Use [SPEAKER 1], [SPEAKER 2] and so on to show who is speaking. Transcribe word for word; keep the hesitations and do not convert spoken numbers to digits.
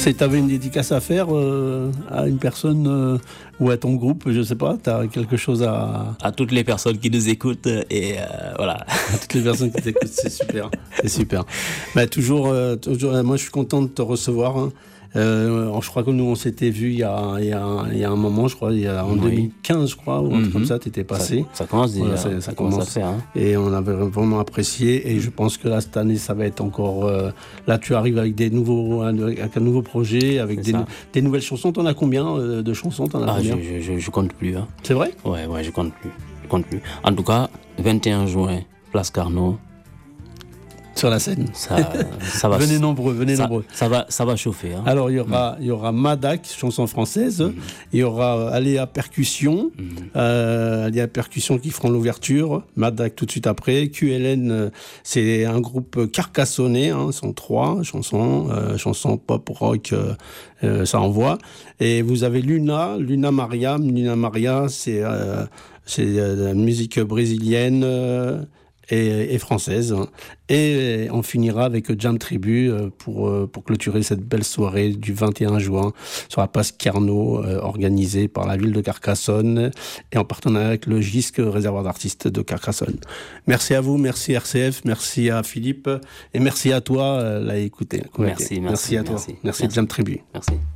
[SPEAKER 1] Tu avais une dédicace à faire euh, à une personne euh, ou à ton groupe, je sais pas, tu as quelque chose à...
[SPEAKER 2] À toutes les personnes qui nous écoutent et euh, voilà.
[SPEAKER 1] À toutes les personnes qui t'écoutent, c'est super, c'est super. Bah, toujours, euh, toujours, moi je suis content de te recevoir. Hein. Euh, je crois que nous on s'était vu il y a, il y a, il y a un moment, je crois, il y a, en oui. deux mille quinze, je crois, ou un truc mm-hmm. comme ça, tu étais passé.
[SPEAKER 2] Ça, ça commence déjà,
[SPEAKER 1] voilà, ça, ça, ça commence, commence à
[SPEAKER 2] faire. Hein.
[SPEAKER 1] Et on avait vraiment apprécié. Et je pense que là, cette année, ça va être encore. Euh, là, tu arrives avec des nouveaux, avec un nouveau projet, avec des, des nouvelles chansons. T'en as combien euh, de chansons T'en as
[SPEAKER 2] ah,
[SPEAKER 1] combien
[SPEAKER 2] je, je, je compte plus. Hein.
[SPEAKER 1] C'est vrai?
[SPEAKER 2] Ouais, ouais, je compte plus. Je compte plus. En tout cas, vingt et un juin, Place Carnot.
[SPEAKER 1] Sur la scène.
[SPEAKER 2] Ça, ça va,
[SPEAKER 1] venez nombreux, venez
[SPEAKER 2] ça,
[SPEAKER 1] nombreux.
[SPEAKER 2] Ça va, ça va chauffer. Hein.
[SPEAKER 1] Alors, il y aura, mmh. il y aura Madak, chanson française. Mmh. Il y aura Aléa Percussion. Mmh. Euh, Aléa Percussion qui feront l'ouverture. Madak tout de suite après. Q L N, c'est un groupe carcassonnais. Hein, ce sont trois chansons. Euh, chansons pop, rock, euh, euh, ça envoie. Et vous avez Luna, Luna Maria. Luna Maria, c'est, euh, c'est de la musique brésilienne. Euh, Et, et française. Et on finira avec Jam Tribu pour, pour clôturer cette belle soirée du vingt et un juin sur la place Carnot, euh, organisée par la ville de Carcassonne et en partenariat avec le G I S C, réservoir d'artistes de Carcassonne. Merci à vous, merci R C F, merci à Philippe et merci à toi, euh, là, écouter.
[SPEAKER 2] Merci, merci,
[SPEAKER 1] merci à toi.
[SPEAKER 2] Merci,
[SPEAKER 1] merci,
[SPEAKER 2] merci.
[SPEAKER 1] Jam Tribu.
[SPEAKER 2] Merci.